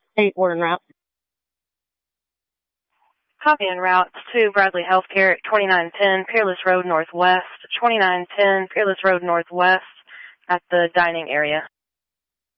8 were en route. Copy en route to Bradley Healthcare at 2910 Peerless Road Northwest. 2910 Peerless Road Northwest at the dining area.